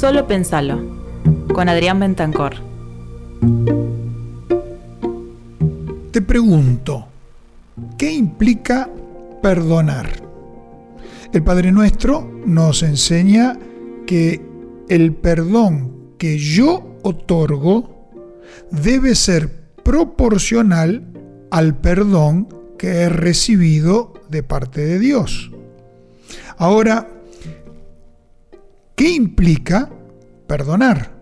Solo pensalo, con Adrián Bentancor. Te pregunto, ¿qué implica perdonar? El Padre Nuestro nos enseña que el perdón que yo otorgo debe ser proporcional al perdón que he recibido de parte de Dios. Ahora, ¿qué implica perdonar?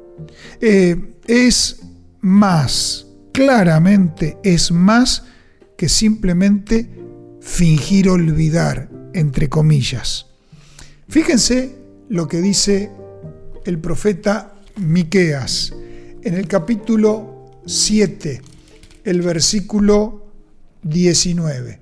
Claramente es más que simplemente fingir olvidar, entre comillas. Fíjense lo que dice el profeta Miqueas en el capítulo 7, el versículo 19.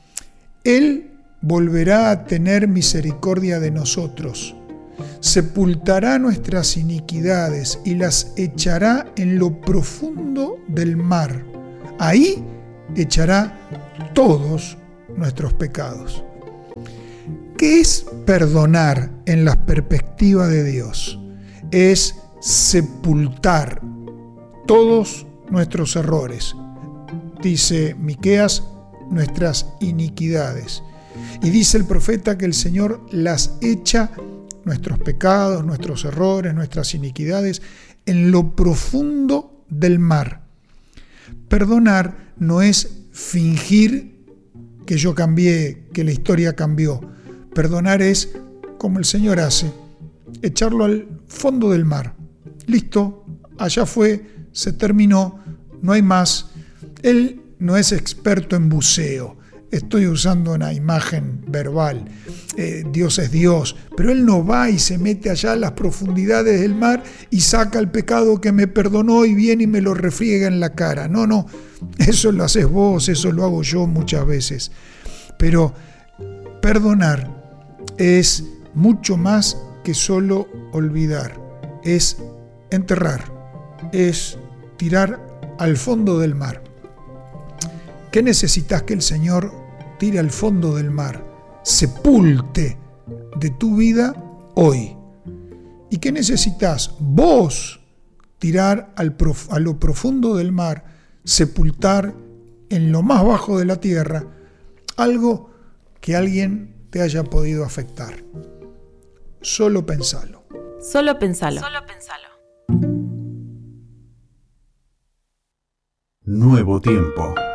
Él volverá a tener misericordia de nosotros, sepultará nuestras iniquidades y las echará en lo profundo del mar. Ahí echará todos nuestros pecados. ¿Qué es perdonar en la perspectiva de Dios? Es sepultar todos nuestros errores. Dice Miqueas, nuestras iniquidades. Y dice el profeta que el Señor las echa, nuestros pecados, nuestros errores, nuestras iniquidades, en lo profundo del mar. Perdonar no es fingir que yo cambié, que la historia cambió. Perdonar es, como el Señor hace, echarlo al fondo del mar. Listo, allá fue, se terminó, no hay más. Él no es experto en buceo. Estoy usando una imagen verbal. Dios es Dios, pero Él no va y se mete allá a las profundidades del mar y saca el pecado que me perdonó y viene y me lo refriega en la cara. No, eso lo haces vos, eso lo hago yo muchas veces. Pero perdonar es mucho más que solo olvidar. Es enterrar, es tirar al fondo del mar. ¿Qué necesitas que el Señor tire al fondo del mar, sepulte de tu vida hoy? ¿Y qué necesitas vos tirar a lo profundo del mar, sepultar en lo más bajo de la tierra algo que alguien te haya podido afectar? Solo pensalo. Solo pensalo. Nuevo tiempo.